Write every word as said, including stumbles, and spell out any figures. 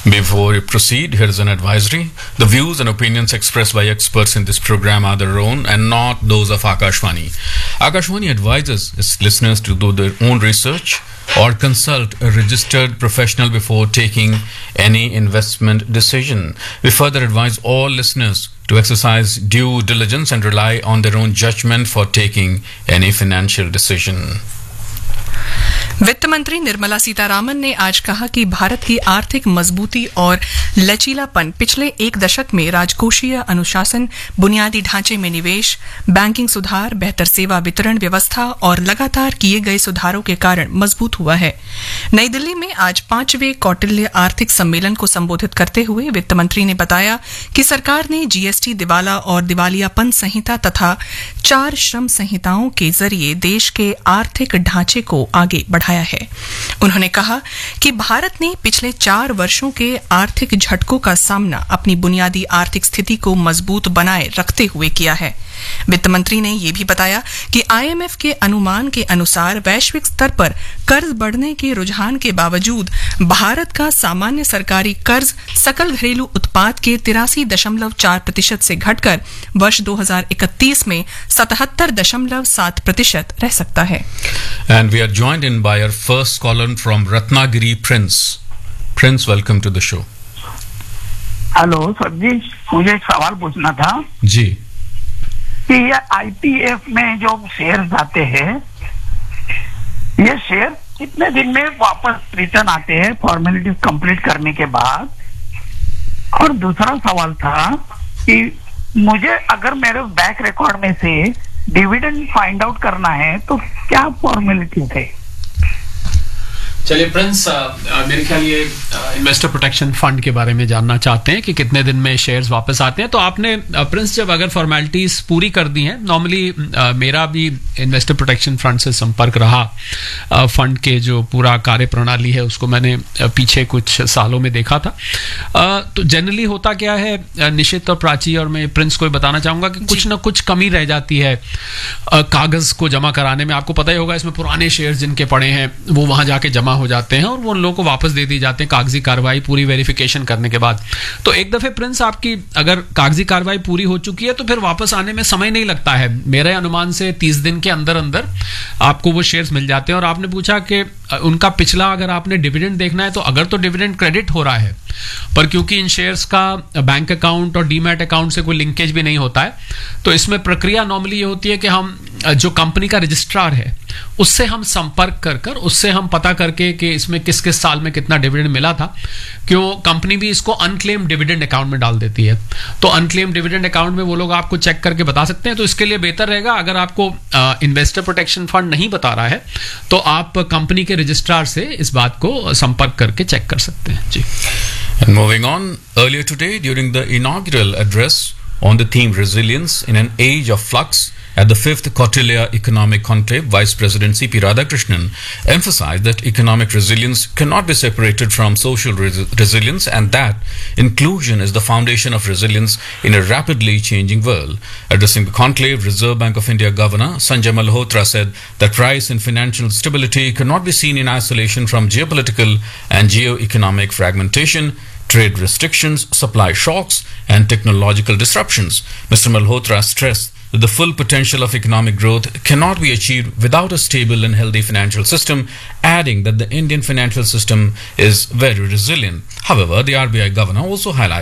Before we proceed, here is an advisory. The views and opinions expressed by experts in this program are their own and not those of Akashvani. Akashvani advises its listeners to do their own research or consult a registered professional before taking any investment decision. We further advise all listeners to exercise due diligence and rely on their own judgment for taking any financial decision. वित्त मंत्री निर्मला सीतारामन ने आज कहा कि भारत की आर्थिक मजबूती और लचीलापन पिछले एक दशक में राजकोषीय अनुशासन, बुनियादी ढांचे में निवेश, बैंकिंग सुधार, बेहतर सेवा वितरण व्यवस्था और लगातार किए गए सुधारों के कारण मजबूत हुआ है। नई दिल्ली में आज पांचवें कौटिल्य आर्थिक सम्मेलन को संबोधित करते हुए वित्त मंत्री ने बताया कि सरकार ने जीएसटी, दिवाला और दिवालियापन संहिता तथा चार श्रम संहिताओं के जरिए देश के आर्थिक ढांचे को आगे बढ़ाया है। उन्होंने कहा कि भारत ने पिछले चार वर्षों के आर्थिक झटकों का सामना अपनी बुनियादी आर्थिक स्थिति को मजबूत बनाए रखते हुए किया है। वित्त मंत्री ने यह भी बताया कि आईएमएफ के अनुमान के अनुसार वैश्विक स्तर पर कर्ज बढ़ने के रुझान के बावजूद भारत का सामान्य सरकारी कर्ज सकल घरेलू उत्पाद के तिरासी दशमलव चार प्रतिशत से घटकर वर्ष दो हजार इकतीस में सतहत्तर दशमलव सात प्रतिशत रह सकता है। And we are joined in by our first caller from Ratnagiri, Prince. Prince, welcome to the show. Hello sir जी, मुझे एक सवाल पूछना था जी कि ये आईपीएफ में जो शेयर आते हैं, ये शेयर कितने दिन में वापस रिटर्न आते हैं फॉर्मेलिटीज कंप्लीट करने के बाद? और दूसरा सवाल था कि मुझे अगर मेरे बैक रिकॉर्ड में से डिविडेंड फाइंड आउट करना है तो क्या फॉर्मेलिटीज है? चलिए प्रिंस, मेरे ख्याल ये इन्वेस्टर प्रोटेक्शन फंड के बारे में जानना चाहते हैं कि कितने दिन में शेयर्स वापस आते हैं। तो आपने प्रिंस जब अगर फॉर्मेलिटीज पूरी कर दी हैं, नॉर्मली मेरा भी इन्वेस्टर प्रोटेक्शन फंड से संपर्क रहा। फंड के जो पूरा कार्य प्रणाली है उसको मैंने पीछे कुछ सालों में देखा था। तो जनरली होता क्या है निश्चित और प्राची, और मैं प्रिंस को बताना चाहूंगा कि कुछ ना कुछ कमी रह जाती है कागज को जमा कराने में। आपको पता ही होगा इसमें पुराने शेयर्स जिनके पड़े हैं वो वहां जाके जमा हो जाते हैं और वो उन लोगों को वापस दे दी जाते हैं कागजी कार्रवाई पूरी वेरिफिकेशन करने के बाद। तो एक दफे प्रिंस आपकी अगर कागजी कार्रवाई पूरी हो चुकी है तो फिर वापस आने में समय नहीं लगता है। मेरे अनुमान से तीस दिन के अंदर अंदर आपको वो शेयर्स मिल जाते हैं। और आपने पूछा कि उनका पिछला अगर आपने डिविडेंड देखना है तो अगर तो डिविडेंड क्रेडिट हो रहा है, पर क्योंकि इन शेयर्स का बैंक अकाउंट और डीमैट अकाउंट से कोई लिंकेज भी नहीं होता है, तो इसमें प्रक्रिया नॉर्मली ये होती है कि हम जो कंपनी का रजिस्ट्रार है उससे हम संपर्क कर कर उससे हम पता करके कि इसमें किस किस साल में कितना डिविडेंड मिला था, क्यों कंपनी भी इसको अनक्लेम डिविडेंड अकाउंट में डाल देती है। तो अनक्लेम डिविडेंड अकाउंट में वो लोग आपको चेक करके बता सकते हैं। तो इसके लिए बेहतर रहेगा अगर आपको इन्वेस्टर प्रोटेक्शन फंड नहीं बता रहा है तो आप कंपनी के रजिस्ट्रार से इस बात को संपर्क करके चेक कर सकते हैं जी। And moving on, earlier today during the inaugural address on the theme Resilience in an Age of Flux at the fifth Kautilya Economic Conclave, Vice President C P Radhakrishnan emphasized that economic resilience cannot be separated from social res- resilience and that inclusion is the foundation of resilience in a rapidly changing world. Addressing the conclave, Reserve Bank of India Governor Sanjay Malhotra said that price and financial stability cannot be seen in isolation from geopolitical and geo-economic fragmentation, trade restrictions, supply shocks, and technological disruptions. Mister Malhotra stressed that the full potential of economic growth cannot be achieved without a stable and healthy financial system, adding that the Indian financial system is very resilient. However, the R B I governor also highlighted